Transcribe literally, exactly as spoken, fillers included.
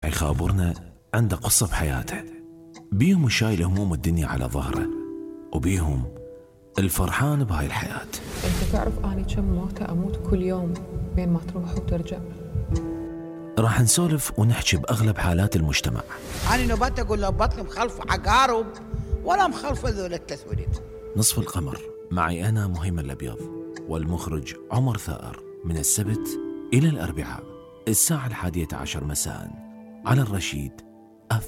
يخابرنا عنده قصة بحياته، بيهم شايل هموم الدنيا على ظهره، وبيهم الفرحان بهاي الحياة. انت تعرف اني كم موتة اموت كل يوم بين ما تروح وترجع؟ راح نسولف ونحكي بأغلب حالات المجتمع. أنا نبات أقول له بطني مخلف عقارب ولا مخلف ذول التسويد. نصف القمر معي أنا مهيمن الأبيض والمخرج عمر ثائر، من السبت إلى الأربعاء الساعة الحادية عشر مساء على الرشيد